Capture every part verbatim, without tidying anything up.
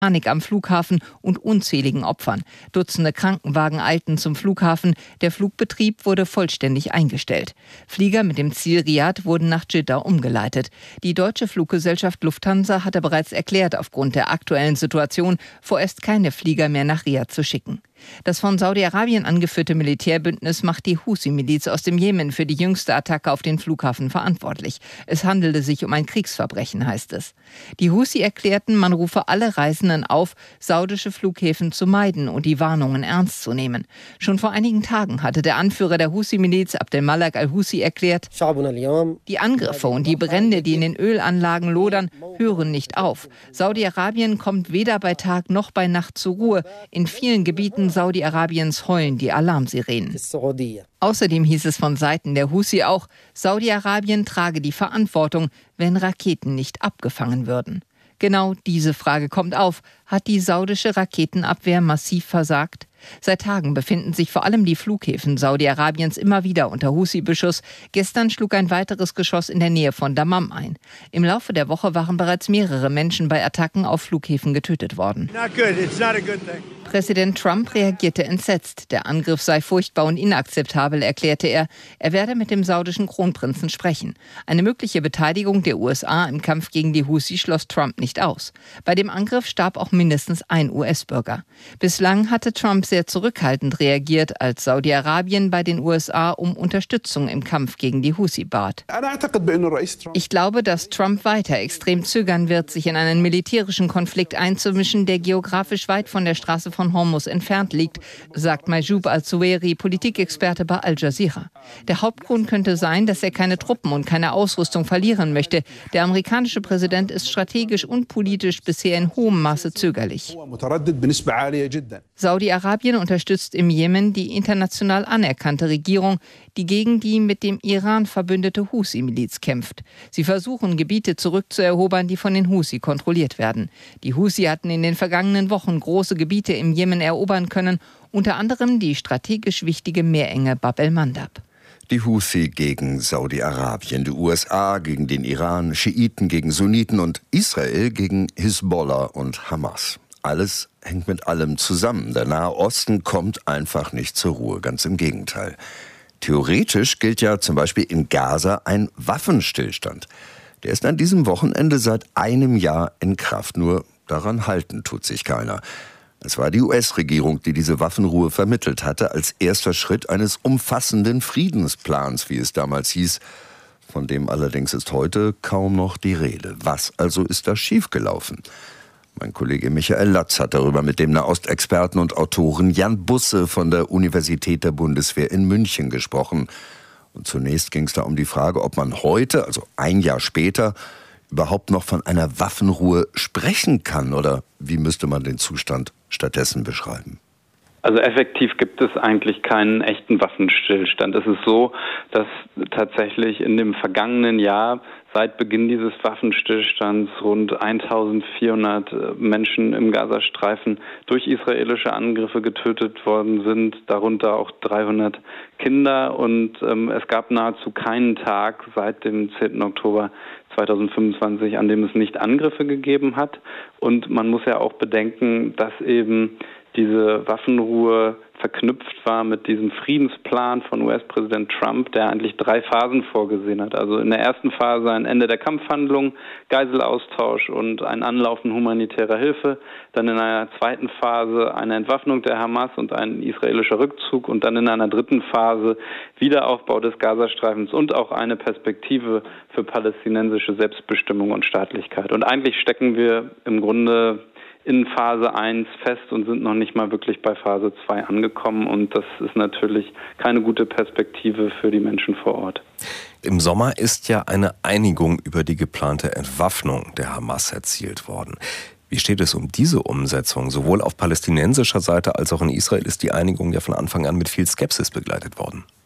Panik am Flughafen und unzähligen Opfern. Dutzende Krankenwagen eilten zum Flughafen. Der Flugbetrieb wurde vollständig eingestellt. Flieger mit dem Ziel Riad wurden nach Dschidda umgeleitet. Die deutsche Fluggesellschaft Lufthansa hatte bereits erklärt, aufgrund der aktuellen Situation vorerst keine Flieger mehr nach Riad zu schicken. Das von Saudi-Arabien angeführte Militärbündnis macht die Husi-Miliz aus dem Jemen für die jüngste Attacke auf den Flughafen verantwortlich. Es handelte sich um ein Kriegsverbrechen, heißt es. Die Husi erklärten, man rufe alle Reisenden auf, saudische Flughäfen zu meiden und die Warnungen ernst zu nehmen. Schon vor einigen Tagen hatte der Anführer der Husi-Miliz, Abdelmalek al-Husi, erklärt, die Angriffe und die Brände, die in den Ölanlagen lodern, hören nicht auf. Saudi-Arabien kommt weder bei Tag noch bei Nacht zur Ruhe. In vielen Gebieten Saudi-Arabiens heulen die Alarmsirenen. Außerdem hieß es von Seiten der Husi auch, Saudi-Arabien trage die Verantwortung, wenn Raketen nicht abgefangen würden. Genau diese Frage kommt auf. Hat die saudische Raketenabwehr massiv versagt? Seit Tagen befinden sich vor allem die Flughäfen Saudi-Arabiens immer wieder unter Husi-Beschuss. Gestern schlug ein weiteres Geschoss in der Nähe von Dammam ein. Im Laufe der Woche waren bereits mehrere Menschen bei Attacken auf Flughäfen getötet worden. Präsident Trump reagierte entsetzt. Der Angriff sei furchtbar und inakzeptabel, erklärte er. Er werde mit dem saudischen Kronprinzen sprechen. Eine mögliche Beteiligung der U S A im Kampf gegen die Husi schloss Trump nicht aus. Bei dem Angriff starb auch mindestens ein U S-Bürger. Bislang hatte Trump sehr zurückhaltend reagiert, als Saudi-Arabien bei den U S A um Unterstützung im Kampf gegen die Husi bat. Ich glaube, dass Trump weiter extrem zögern wird, sich in einen militärischen Konflikt einzumischen, der geografisch weit von der Straße von Hormuz entfernt liegt, sagt Majoub al-Zuwairi, Politikexperte bei Al Jazeera. Der Hauptgrund könnte sein, dass er keine Truppen und keine Ausrüstung verlieren möchte. Der amerikanische Präsident ist strategisch und politisch bisher in hohem Maße zögerlich. Saudi-Arabien unterstützt im Jemen die international anerkannte Regierung, die gegen die mit dem Iran verbündete Husi-Miliz kämpft. Sie versuchen, Gebiete zurückzuerobern, die von den Husi kontrolliert werden. Die Husi hatten in den vergangenen Wochen große Gebiete im Jemen erobern können, unter anderem die strategisch wichtige Meerenge Bab el-Mandab. Die Husi gegen Saudi-Arabien, die U S A gegen den Iran, Schiiten gegen Sunniten und Israel gegen Hisbollah und Hamas. Alles hängt mit allem zusammen. Der Nahe Osten kommt einfach nicht zur Ruhe, ganz im Gegenteil. Theoretisch gilt ja zum Beispiel in Gaza ein Waffenstillstand. Der ist an diesem Wochenende seit einem Jahr in Kraft. Nur daran halten tut sich keiner. Es war die U S-Regierung, die diese Waffenruhe vermittelt hatte, als erster Schritt eines umfassenden Friedensplans, wie es damals hieß. Von dem allerdings ist heute kaum noch die Rede. Was also ist da schiefgelaufen? Mein Kollege Michael Latz hat darüber mit dem Nahostexperten und Autoren Jan Busse von der Universität der Bundeswehr in München gesprochen. Und zunächst ging es da um die Frage, ob man heute, also ein Jahr später, überhaupt noch von einer Waffenruhe sprechen kann, oder wie müsste man den Zustand stattdessen beschreiben? Also effektiv gibt es eigentlich keinen echten Waffenstillstand. Es ist so, dass tatsächlich in dem vergangenen Jahr seit Beginn dieses Waffenstillstands rund eintausendvierhundert Menschen im Gazastreifen durch israelische Angriffe getötet worden sind, darunter auch dreihundert Kinder. Und ähm, es gab nahezu keinen Tag seit dem zehnten Oktober zweitausendfünfundzwanzig, an dem es nicht Angriffe gegeben hat. Und man muss ja auch bedenken, dass eben diese Waffenruhe verknüpft war mit diesem Friedensplan von U S-Präsident Trump, der eigentlich drei Phasen vorgesehen hat. Also in der ersten Phase ein Ende der Kampfhandlungen, Geiselaustausch und ein Anlaufen humanitärer Hilfe. Dann in einer zweiten Phase eine Entwaffnung der Hamas und ein israelischer Rückzug. Und dann in einer dritten Phase Wiederaufbau des Gazastreifens und auch eine Perspektive für palästinensische Selbstbestimmung und Staatlichkeit. Und eigentlich stecken wir im Grunde in Phase eins fest und sind noch nicht mal wirklich bei Phase zwei angekommen. Und das ist natürlich keine gute Perspektive für die Menschen vor Ort. Im Sommer ist ja eine Einigung über die geplante Entwaffnung der Hamas erzielt worden. Wie steht es um diese Umsetzung? Sowohl auf palästinensischer Seite als auch in Israel ist die Einigung ja von Anfang an mit viel Skepsis begleitet worden.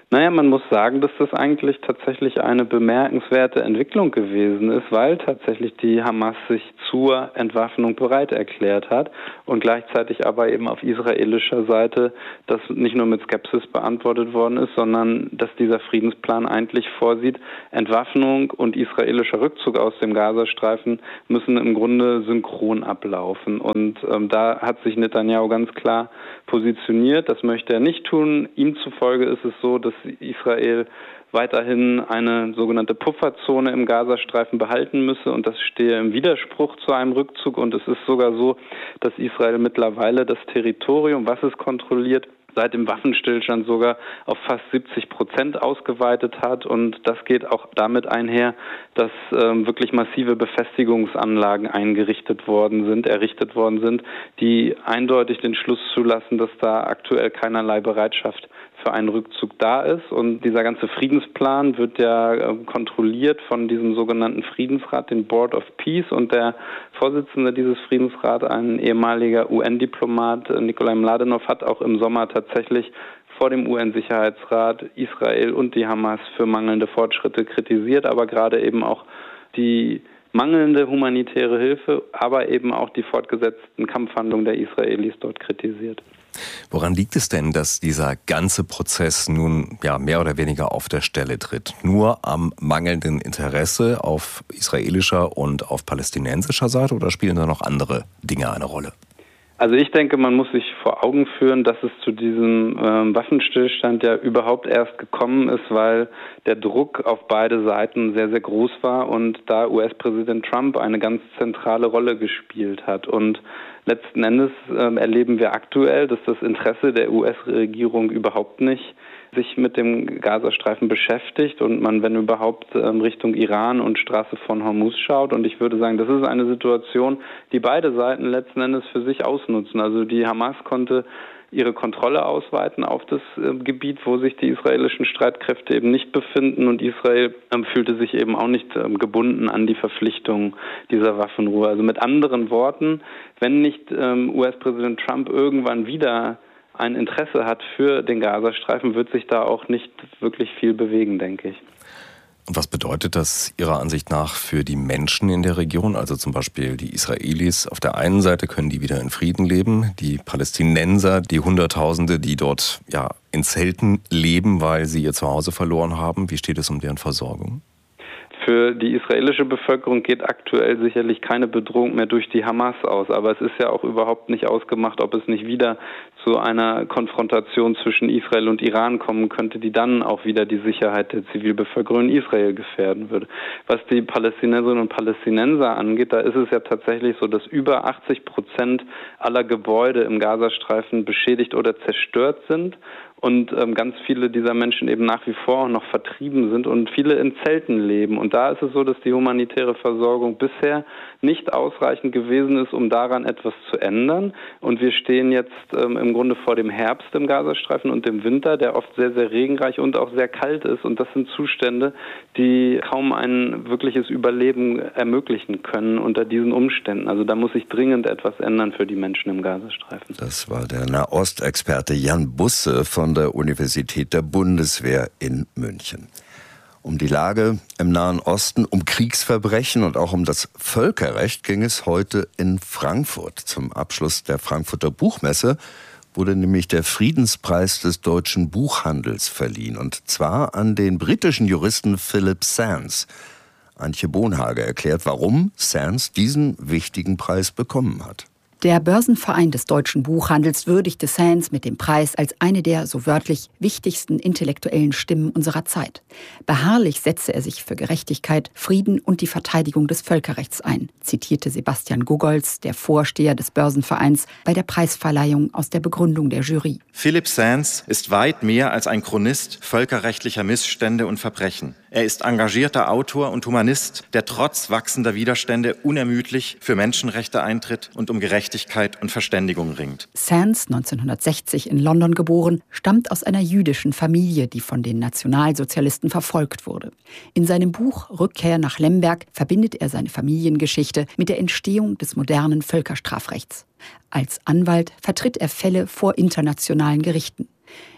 Naja, man muss sagen, dass das eigentlich tatsächlich eine bemerkenswerte Entwicklung gewesen ist, weil tatsächlich die Hamas sich zur Entwaffnung bereit erklärt hat und gleichzeitig aber eben auf israelischer Seite das nicht nur mit Skepsis beantwortet worden ist, sondern dass dieser Friedensplan eigentlich vorsieht, Entwaffnung und israelischer Rückzug aus dem Gazastreifen müssen im Grunde synchron ablaufen. Und ähm, da hat sich Netanyahu ganz klar positioniert. Das möchte er nicht tun. Ihm zufolge ist es so, dass Israel weiterhin eine sogenannte Pufferzone im Gazastreifen behalten müsse und das stehe im Widerspruch zu einem Rückzug und es ist sogar so, dass Israel mittlerweile das Territorium, was es kontrolliert, seit dem Waffenstillstand sogar auf fast siebzig Prozent ausgeweitet hat und das geht auch damit einher, dass ähm, wirklich massive Befestigungsanlagen eingerichtet worden sind, errichtet worden sind, die eindeutig den Schluss zulassen, dass da aktuell keinerlei Bereitschaft für einen Rückzug da ist und dieser ganze Friedensplan wird ja äh, kontrolliert von diesem sogenannten Friedensrat, den Board of Peace und der Vorsitzende dieses Friedensrats, ein ehemaliger U N-Diplomat, äh, Nikolai Mladenov, hat auch im Sommer tatsächlich vor dem U N-Sicherheitsrat Israel und die Hamas für mangelnde Fortschritte kritisiert, aber gerade eben auch die mangelnde humanitäre Hilfe, aber eben auch die fortgesetzten Kampfhandlungen der Israelis dort kritisiert. Woran liegt es denn, dass dieser ganze Prozess nun ja mehr oder weniger auf der Stelle tritt? Nur am mangelnden Interesse auf israelischer und auf palästinensischer Seite oder spielen da noch andere Dinge eine Rolle? Also ich denke, man muss sich vor Augen führen, dass es zu diesem ähm, Waffenstillstand ja überhaupt erst gekommen ist, weil der Druck auf beide Seiten sehr, sehr groß war und da U S-Präsident Trump eine ganz zentrale Rolle gespielt hat. Und letzten Endes ähm, erleben wir aktuell, dass das Interesse der U S-Regierung überhaupt nicht sich mit dem Gazastreifen beschäftigt und man, wenn überhaupt, Richtung Iran und Straße von Hormuz schaut. Und ich würde sagen, das ist eine Situation, die beide Seiten letzten Endes für sich ausnutzen. Also die Hamas konnte ihre Kontrolle ausweiten auf das Gebiet, wo sich die israelischen Streitkräfte eben nicht befinden und Israel fühlte sich eben auch nicht gebunden an die Verpflichtung dieser Waffenruhe. Also mit anderen Worten, wenn nicht U S-Präsident Trump irgendwann wieder ein Interesse hat für den Gazastreifen, wird sich da auch nicht wirklich viel bewegen, denke ich. Und was bedeutet das Ihrer Ansicht nach für die Menschen in der Region, also zum Beispiel die Israelis? Auf der einen Seite können die wieder in Frieden leben, die Palästinenser, die Hunderttausende, die dort ja in Zelten leben, weil sie ihr Zuhause verloren haben. Wie steht es um deren Versorgung? Für die israelische Bevölkerung geht aktuell sicherlich keine Bedrohung mehr durch die Hamas aus. Aber es ist ja auch überhaupt nicht ausgemacht, ob es nicht wieder zu einer Konfrontation zwischen Israel und Iran kommen könnte, die dann auch wieder die Sicherheit der Zivilbevölkerung in Israel gefährden würde. Was die Palästinenserinnen und Palästinenser angeht, da ist es ja tatsächlich so, dass über achtzig Prozent aller Gebäude im Gazastreifen beschädigt oder zerstört sind. Und ähm, ganz viele dieser Menschen eben nach wie vor noch vertrieben sind und viele in Zelten leben. Und da ist es so, dass die humanitäre Versorgung bisher nicht ausreichend gewesen ist, um daran etwas zu ändern. Und wir stehen jetzt ähm, im Grunde vor dem Herbst im Gazastreifen und dem Winter, der oft sehr, sehr regenreich und auch sehr kalt ist. Und das sind Zustände, die kaum ein wirkliches Überleben ermöglichen können unter diesen Umständen. Also da muss sich dringend etwas ändern für die Menschen im Gazastreifen. Das war der Nahostexperte Jan Busse von der Universität der Bundeswehr in München. Um die Lage im Nahen Osten, um Kriegsverbrechen und auch um das Völkerrecht ging es heute in Frankfurt. Zum Abschluss der Frankfurter Buchmesse wurde nämlich der Friedenspreis des deutschen Buchhandels verliehen. Und zwar an den britischen Juristen Philip Sands. Antje Bonhage erklärt, warum Sands diesen wichtigen Preis bekommen hat. Der Börsenverein des deutschen Buchhandels würdigte Sands mit dem Preis als eine der, so wörtlich, wichtigsten intellektuellen Stimmen unserer Zeit. Beharrlich setze er sich für Gerechtigkeit, Frieden und die Verteidigung des Völkerrechts ein, zitierte Sebastian Gugolz, der Vorsteher des Börsenvereins, bei der Preisverleihung aus der Begründung der Jury. Philip Sands ist weit mehr als ein Chronist völkerrechtlicher Missstände und Verbrechen. Er ist engagierter Autor und Humanist, der trotz wachsender Widerstände unermüdlich für Menschenrechte eintritt und um Gerechtigkeit und Verständigung ringt. Sands, neunzehnhundertsechzig in London geboren, stammt aus einer jüdischen Familie, die von den Nationalsozialisten verfolgt wurde. In seinem Buch Rückkehr nach Lemberg verbindet er seine Familiengeschichte mit der Entstehung des modernen Völkerstrafrechts. Als Anwalt vertritt er Fälle vor internationalen Gerichten.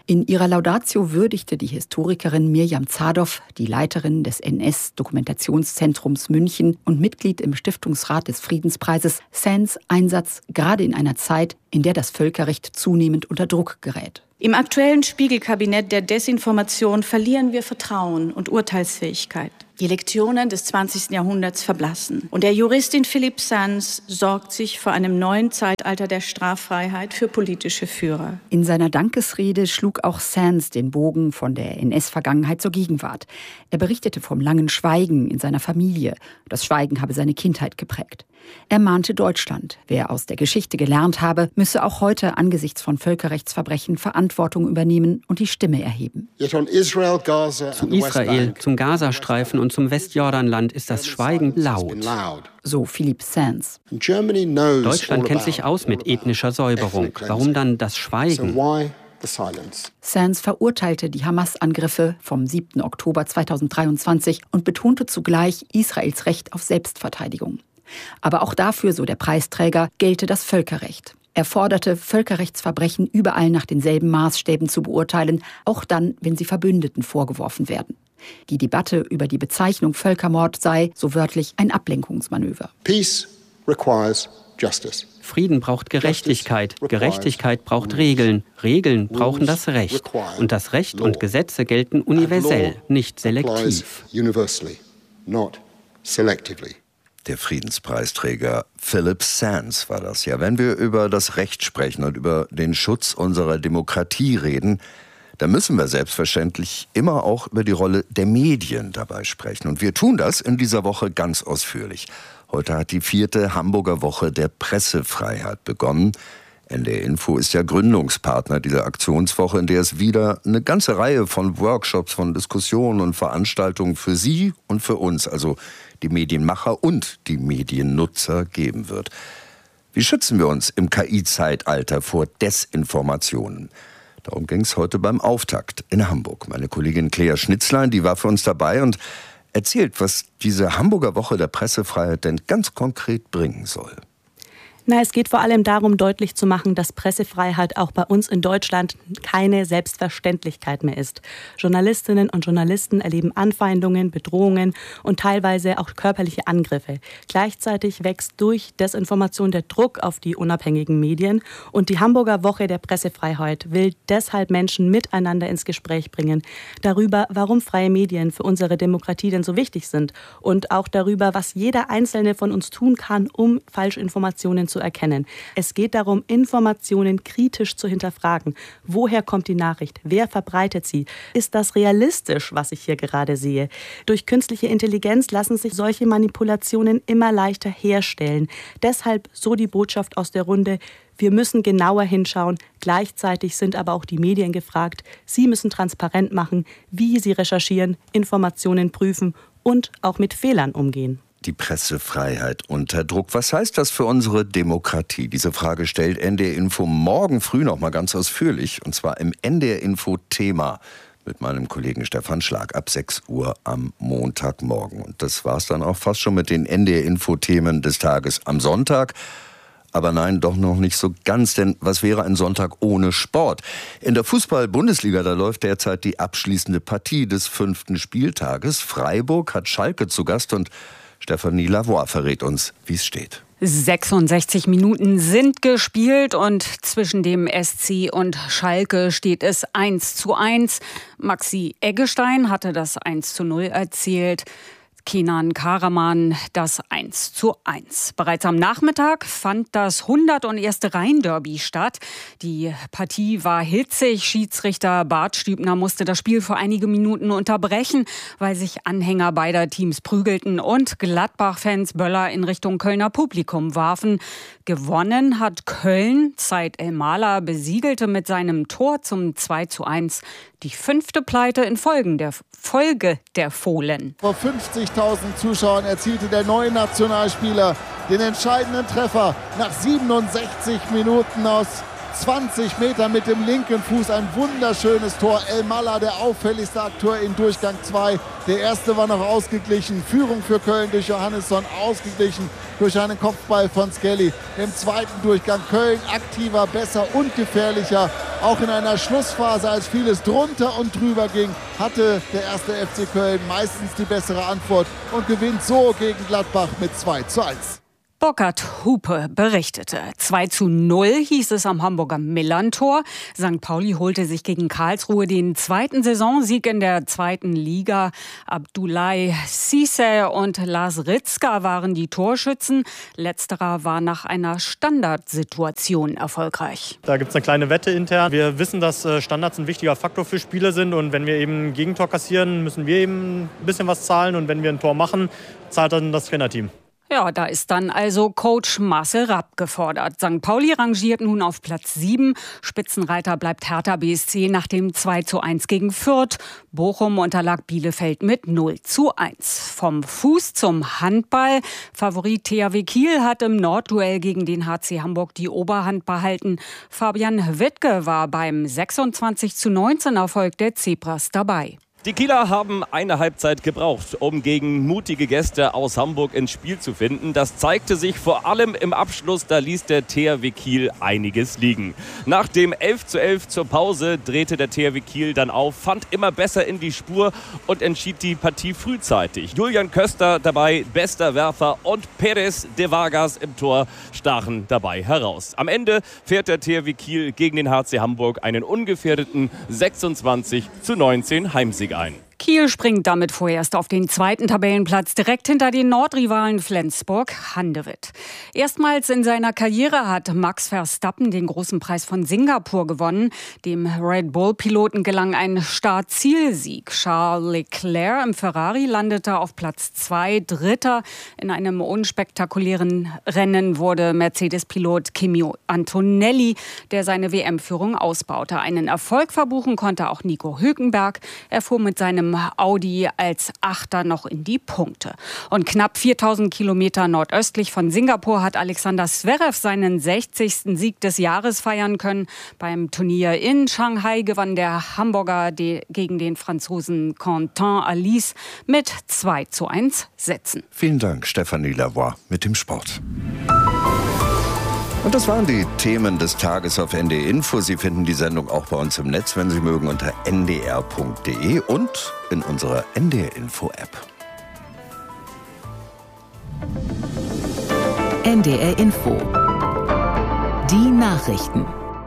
In ihrer Laudatio würdigte die Historikerin Mirjam Zadow, die Leiterin des N S-Dokumentationszentrums München und Mitglied im Stiftungsrat des Friedenspreises, Sands Einsatz gerade in einer Zeit, in der das Völkerrecht zunehmend unter Druck gerät. Im aktuellen Spiegelkabinett der Desinformation verlieren wir Vertrauen und Urteilsfähigkeit. Die Lektionen des zwanzigsten Jahrhunderts verblassen. Und der Juristin Philippe Sands sorgt sich vor einem neuen Zeitalter der Straffreiheit für politische Führer. In seiner Dankesrede schlug auch Sands den Bogen von der N S-Vergangenheit zur Gegenwart. Er berichtete vom langen Schweigen in seiner Familie. Das Schweigen habe seine Kindheit geprägt. Er mahnte Deutschland. Wer aus der Geschichte gelernt habe, müsse auch heute angesichts von Völkerrechtsverbrechen Verantwortung übernehmen und die Stimme erheben. Zu Israel, zum Gazastreifen und zum Westjordanland ist das Schweigen laut. So Philippe Sands. Deutschland kennt sich aus mit ethnischer Säuberung. Warum dann das Schweigen? Sands verurteilte die Hamas-Angriffe vom siebten Oktober zweitausenddreiundzwanzig und betonte zugleich Israels Recht auf Selbstverteidigung. Aber auch dafür, so der Preisträger, gelte das Völkerrecht. Er forderte, Völkerrechtsverbrechen überall nach denselben Maßstäben zu beurteilen, auch dann, wenn sie Verbündeten vorgeworfen werden. Die Debatte über die Bezeichnung Völkermord sei, so wörtlich, ein Ablenkungsmanöver. Peace requires justice. Frieden braucht Gerechtigkeit. Gerechtigkeit braucht Regeln. Regeln brauchen das Recht. Und das Recht und Gesetze gelten universell, nicht selektiv. Der Friedenspreisträger Philippe Sands war das ja. Wenn wir über das Recht sprechen und über den Schutz unserer Demokratie reden, dann müssen wir selbstverständlich immer auch über die Rolle der Medien dabei sprechen. Und wir tun das in dieser Woche ganz ausführlich. Heute hat die vierte Hamburger Woche der Pressefreiheit begonnen. N D R Info ist ja Gründungspartner dieser Aktionswoche, in der es wieder eine ganze Reihe von Workshops, von Diskussionen und Veranstaltungen für Sie und für uns, also die Medienmacher und die Mediennutzer, geben wird. Wie schützen wir uns im K I-Zeitalter vor Desinformationen? Darum ging es heute beim Auftakt in Hamburg. Meine Kollegin Claire Schnitzlein, die war für uns dabei und erzählt, was diese Hamburger Woche der Pressefreiheit denn ganz konkret bringen soll. Na, es geht vor allem darum, deutlich zu machen, dass Pressefreiheit auch bei uns in Deutschland keine Selbstverständlichkeit mehr ist. Journalistinnen und Journalisten erleben Anfeindungen, Bedrohungen und teilweise auch körperliche Angriffe. Gleichzeitig wächst durch Desinformation der Druck auf die unabhängigen Medien. Und die Hamburger Woche der Pressefreiheit will deshalb Menschen miteinander ins Gespräch bringen. Darüber, warum freie Medien für unsere Demokratie denn so wichtig sind. Und auch darüber, was jeder Einzelne von uns tun kann, um Falschinformationen zu erkennen. Es geht darum, Informationen kritisch zu hinterfragen. Woher kommt die Nachricht? Wer verbreitet sie? Ist das realistisch, was ich hier gerade sehe? Durch künstliche Intelligenz lassen sich solche Manipulationen immer leichter herstellen. Deshalb so die Botschaft aus der Runde: Wir müssen genauer hinschauen. Gleichzeitig sind aber auch die Medien gefragt. Sie müssen transparent machen, wie sie recherchieren, Informationen prüfen und auch mit Fehlern umgehen. Die Pressefreiheit unter Druck. Was heißt das für unsere Demokratie? Diese Frage stellt N D R Info morgen früh noch mal ganz ausführlich. Und zwar im N D R Info Thema mit meinem Kollegen Stefan Schlag ab sechs Uhr am Montagmorgen. Und das war's dann auch fast schon mit den N D R Info Themen des Tages am Sonntag. Aber nein, doch noch nicht so ganz, denn was wäre ein Sonntag ohne Sport? In der Fußball-Bundesliga, da läuft derzeit die abschließende Partie des fünften Spieltages. Freiburg hat Schalke zu Gast und Stefanie Lavoie verrät uns, wie es steht. sechsundsechzig Minuten sind gespielt und zwischen dem S C und Schalke steht es eins zu eins. Maxi Eggestein hatte das eins zu null erzielt. Kenan Karaman das eins zu eins. Bereits am Nachmittag fand das hundertunderste Rhein-Derby statt. Die Partie war hitzig. Schiedsrichter Bart Stübner musste das Spiel für einige Minuten unterbrechen, weil sich Anhänger beider Teams prügelten und Gladbach-Fans Böller in Richtung Kölner Publikum warfen. Gewonnen hat Köln. Zaid Elmalah besiegelte mit seinem Tor zum zwei zu eins die fünfte Pleite in Folgen der Folge der Fohlen. Vor fünfzigtausend Zuschauern erzielte der neue Nationalspieler den entscheidenden Treffer nach siebenundsechzig Minuten aus zwanzig Metern mit dem linken Fuß. Ein wunderschönes Tor. Elmalah, der auffälligste Akteur in Durchgang zwei. Der erste war noch ausgeglichen. Führung für Köln durch Johannesson, ausgeglichen durch einen Kopfball von Skelly. Im zweiten Durchgang Köln aktiver, besser und gefährlicher. Auch in einer Schlussphase, als vieles drunter und drüber ging, hatte der erste F C Köln meistens die bessere Antwort und gewinnt so gegen Gladbach mit zwei zu eins. Burkhard Hupe berichtete. zwei zu null hieß es am Hamburger Millerntor. Sankt Pauli holte sich gegen Karlsruhe den zweiten Saisonsieg in der zweiten Liga. Abdoulaye Cissé und Lars Ritzka waren die Torschützen. Letzterer war nach einer Standardsituation erfolgreich. Da gibt es eine kleine Wette intern. Wir wissen, dass Standards ein wichtiger Faktor für Spiele sind. Und wenn wir eben ein Gegentor kassieren, müssen wir eben ein bisschen was zahlen. Und wenn wir ein Tor machen, zahlt dann das Trainerteam. Ja, da ist dann also Coach Marcel Rapp gefordert. Sankt Pauli rangiert nun auf Platz sieben. Spitzenreiter bleibt Hertha B S C nach dem zwei zu eins gegen Fürth. Bochum unterlag Bielefeld mit null zu eins. Vom Fuß zum Handball. Favorit T H W Kiel hat im Nordduell gegen den H C Hamburg die Oberhand behalten. Fabian Wittke war beim sechsundzwanzig zu neunzehn Erfolg der Zebras dabei. Die Kieler haben eine Halbzeit gebraucht, um gegen mutige Gäste aus Hamburg ins Spiel zu finden. Das zeigte sich vor allem im Abschluss, da ließ der T H W Kiel einiges liegen. Nach dem elf zu elf zur Pause drehte der T H W Kiel dann auf, fand immer besser in die Spur und entschied die Partie frühzeitig. Julian Köster dabei, bester Werfer, und Pérez de Vargas im Tor stachen dabei heraus. Am Ende fährt der T H W Kiel gegen den H C Hamburg einen ungefährdeten sechsundzwanzig zu neunzehn Heimsieg ein. Kiel springt damit vorerst auf den zweiten Tabellenplatz, direkt hinter den Nordrivalen Flensburg-Handewitt. Erstmals in seiner Karriere hat Max Verstappen den großen Preis von Singapur gewonnen. Dem Red Bull-Piloten gelang ein Start-Ziel-Sieg. Charles Leclerc im Ferrari landete auf Platz zwei. Dritter in einem unspektakulären Rennen wurde Mercedes-Pilot Kimi Antonelli, der seine W M-Führung ausbaute. Einen Erfolg verbuchen konnte auch Nico Hülkenberg. Er fuhr mit seinem Audi als Achter noch in die Punkte. Und knapp viertausend Kilometer nordöstlich von Singapur hat Alexander Zverev seinen sechzigsten Sieg des Jahres feiern können. Beim Turnier in Shanghai gewann der Hamburger de- gegen den Franzosen Quentin Alice mit zwei zu eins Sätzen. Vielen Dank, Stefanie Lavoie mit dem Sport. Und das waren die Themen des Tages auf N D R Info. Sie finden die Sendung auch bei uns im Netz, wenn Sie mögen, unter n d r punkt d e und in unserer N D R Info App. N D R Info. Die Nachrichten.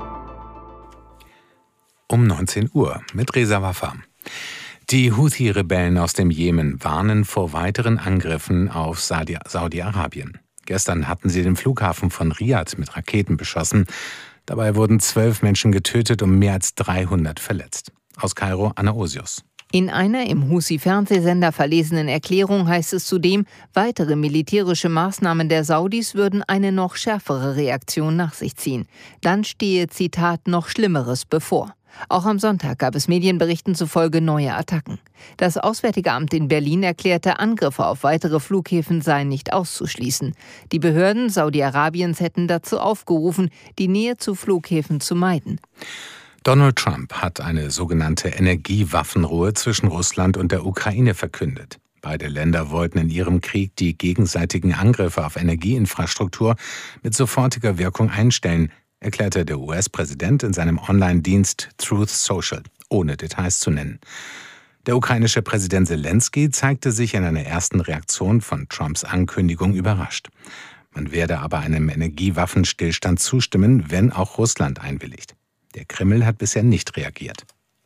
Um neunzehn Uhr mit Reza Waffa. Die Houthi-Rebellen aus dem Jemen warnen vor weiteren Angriffen auf Saudi- Saudi-Arabien. Gestern hatten sie den Flughafen von Riad mit Raketen beschossen. Dabei wurden zwölf Menschen getötet und mehr als dreihundert verletzt. Aus Kairo, Anna Osius. In einer im Husi-Fernsehsender verlesenen Erklärung heißt es zudem, weitere militärische Maßnahmen der Saudis würden eine noch schärfere Reaktion nach sich ziehen. Dann stehe, Zitat, noch Schlimmeres bevor. Auch am Sonntag gab es Medienberichten zufolge neue Attacken. Das Auswärtige Amt in Berlin erklärte, Angriffe auf weitere Flughäfen seien nicht auszuschließen. Die Behörden Saudi-Arabiens hätten dazu aufgerufen, die Nähe zu Flughäfen zu meiden. Donald Trump hat eine sogenannte Energiewaffenruhe zwischen Russland und der Ukraine verkündet. Beide Länder wollten in ihrem Krieg die gegenseitigen Angriffe auf Energieinfrastruktur mit sofortiger Wirkung einstellen, erklärte der U S-Präsident in seinem Online-Dienst Truth Social, ohne Details zu nennen. Der ukrainische Präsident Zelensky zeigte sich in einer ersten Reaktion von Trumps Ankündigung überrascht. Man werde aber einem Energiewaffenstillstand zustimmen, wenn auch Russland einwilligt. Der Kreml hat bisher nicht reagiert.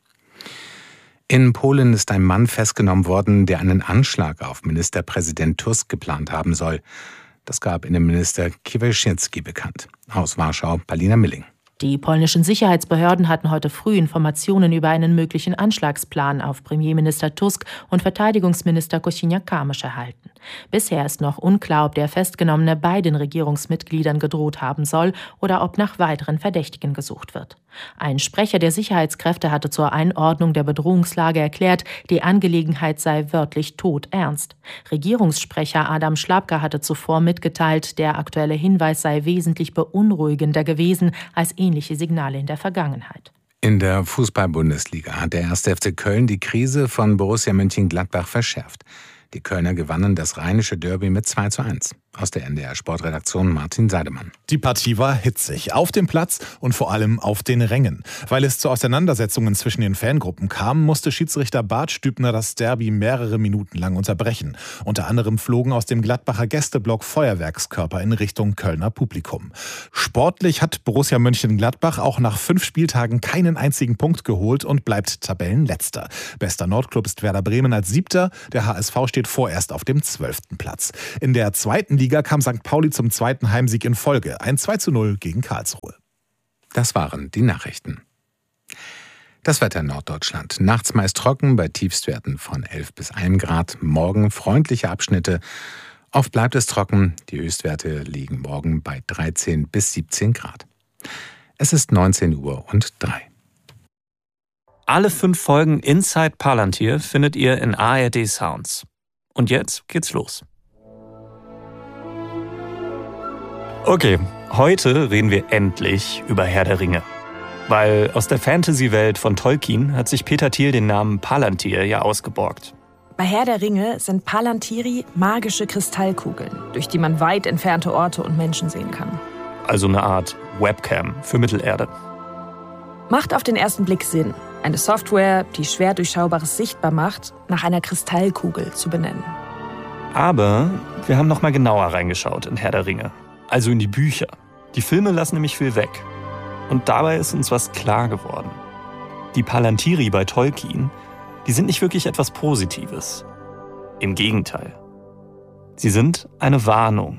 In Polen ist ein Mann festgenommen worden, der einen Anschlag auf Ministerpräsident Tusk geplant haben soll. Das gab Innenminister Kiewalczyński bekannt. Aus Warschau, Palina Milling. Die polnischen Sicherheitsbehörden hatten heute früh Informationen über einen möglichen Anschlagsplan auf Premierminister Tusk und Verteidigungsminister Kosiniak-Kamysz erhalten. Bisher ist noch unklar, ob der Festgenommene beiden Regierungsmitgliedern gedroht haben soll oder ob nach weiteren Verdächtigen gesucht wird. Ein Sprecher der Sicherheitskräfte hatte zur Einordnung der Bedrohungslage erklärt, die Angelegenheit sei wörtlich todernst. Regierungssprecher Adam Szłapka hatte zuvor mitgeteilt, der aktuelle Hinweis sei wesentlich beunruhigender gewesen als ähnliche Signale in der Vergangenheit. In der Fußball-Bundesliga hat der erste F C Köln die Krise von Borussia Mönchengladbach verschärft. Die Kölner gewannen das rheinische Derby mit zwei zu eins. Aus der N D R-Sportredaktion Martin Seidemann. Die Partie war hitzig, auf dem Platz und vor allem auf den Rängen. Weil es zu Auseinandersetzungen zwischen den Fangruppen kam, musste Schiedsrichter Bart Stübner das Derby mehrere Minuten lang unterbrechen. Unter anderem flogen aus dem Gladbacher Gästeblock Feuerwerkskörper in Richtung Kölner Publikum. Sportlich hat Borussia Mönchengladbach auch nach fünf Spieltagen keinen einzigen Punkt geholt und bleibt Tabellenletzter. Bester Nordklub ist Werder Bremen als Siebter, der H S V steht vorerst auf dem zwölften Platz. In der zweiten Liga kam Sankt Pauli zum zweiten Heimsieg in Folge, ein zwei zu null gegen Karlsruhe. Das waren die Nachrichten. Das Wetter in Norddeutschland. Nachts meist trocken bei Tiefstwerten von elf bis ein Grad. Morgen freundliche Abschnitte. Oft bleibt es trocken. Die Höchstwerte liegen morgen bei dreizehn bis siebzehn Grad. Es ist neunzehn Uhr und drei. Alle fünf Folgen Inside Palantir findet ihr in A R D Sounds. Und jetzt geht's los. Okay, heute reden wir endlich über Herr der Ringe. Weil aus der Fantasy-Welt von Tolkien hat sich Peter Thiel den Namen Palantir ja ausgeborgt. Bei Herr der Ringe sind Palantiri magische Kristallkugeln, durch die man weit entfernte Orte und Menschen sehen kann. Also eine Art Webcam für Mittelerde. Macht auf den ersten Blick Sinn, eine Software, die schwer Durchschaubares sichtbar macht, nach einer Kristallkugel zu benennen. Aber wir haben noch mal genauer reingeschaut in Herr der Ringe. Also in die Bücher. Die Filme lassen nämlich viel weg. Und dabei ist uns was klar geworden. Die Palantiri bei Tolkien, die sind nicht wirklich etwas Positives. Im Gegenteil. Sie sind eine Warnung.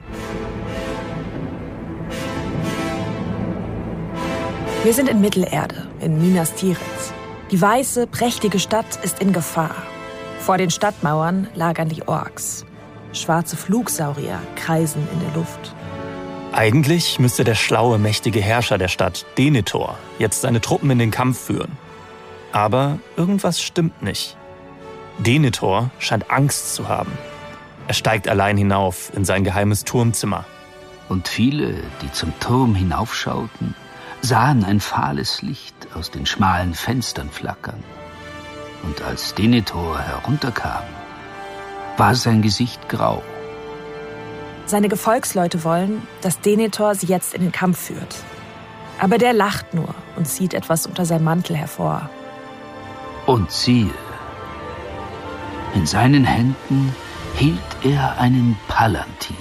Wir sind in Mittelerde, in Minas Tirith. Die weiße, prächtige Stadt ist in Gefahr. Vor den Stadtmauern lagern die Orks. Schwarze Flugsaurier kreisen in der Luft. Eigentlich müsste der schlaue, mächtige Herrscher der Stadt, Denethor, jetzt seine Truppen in den Kampf führen. Aber irgendwas stimmt nicht. Denethor scheint Angst zu haben. Er steigt allein hinauf in sein geheimes Turmzimmer. Und viele, die zum Turm hinaufschauten, sahen ein fahles Licht aus den schmalen Fenstern flackern. Und als Denethor herunterkam, war sein Gesicht grau. Seine Gefolgsleute wollen, dass Denethor sie jetzt in den Kampf führt. Aber der lacht nur und zieht etwas unter seinem Mantel hervor. Und siehe, in seinen Händen hielt er einen Palantir.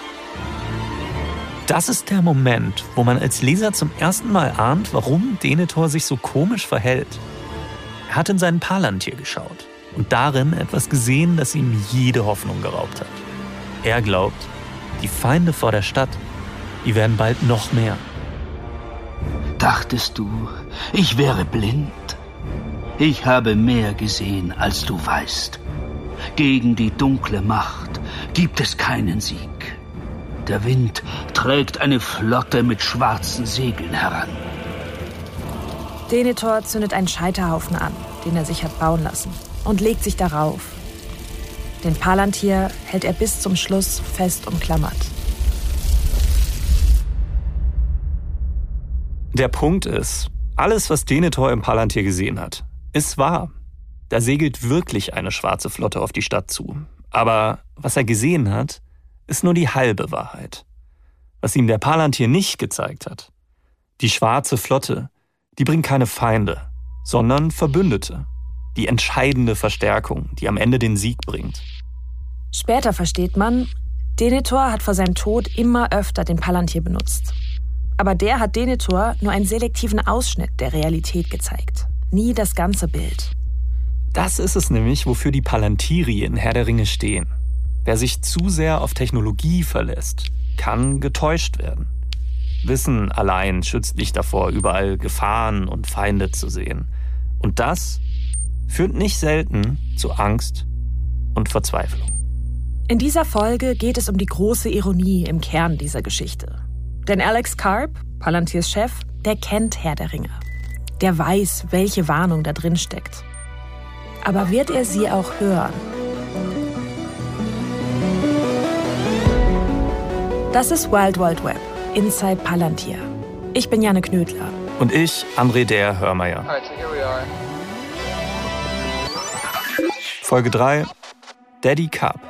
Das ist der Moment, wo man als Leser zum ersten Mal ahnt, warum Denethor sich so komisch verhält. Er hat in seinen Palantir geschaut und darin etwas gesehen, das ihm jede Hoffnung geraubt hat. Er glaubt, die Feinde vor der Stadt, die werden bald noch mehr. Dachtest du, ich wäre blind? Ich habe mehr gesehen, als du weißt. Gegen die dunkle Macht gibt es keinen Sieg. Der Wind trägt eine Flotte mit schwarzen Segeln heran. Denethor zündet einen Scheiterhaufen an, den er sich hat bauen lassen, und legt sich darauf. Den Palantir hält er bis zum Schluss fest umklammert. Der Punkt ist, alles, was Denethor im Palantir gesehen hat, ist wahr. Da segelt wirklich eine schwarze Flotte auf die Stadt zu. Aber was er gesehen hat, ist nur die halbe Wahrheit. Was ihm der Palantir nicht gezeigt hat. Die schwarze Flotte, die bringt keine Feinde, sondern Verbündete. Die entscheidende Verstärkung, die am Ende den Sieg bringt. Später versteht man, Denethor hat vor seinem Tod immer öfter den Palantir benutzt. Aber der hat Denethor nur einen selektiven Ausschnitt der Realität gezeigt. Nie das ganze Bild. Das ist es nämlich, wofür die Palantiri in Herr der Ringe stehen. Wer sich zu sehr auf Technologie verlässt, kann getäuscht werden. Wissen allein schützt nicht davor, überall Gefahren und Feinde zu sehen. Und das führt nicht selten zu Angst und Verzweiflung. In dieser Folge geht es um die große Ironie im Kern dieser Geschichte. Denn Alex Karp, Palantirs Chef, der kennt Herr der Ringe. Der weiß, welche Warnung da drin steckt. Aber wird er sie auch hören? Das ist Wild Wild Web, Inside Palantir. Ich bin Janne Knödler. Und ich, André der Hörmeier. Folge drei, Daddy Carp.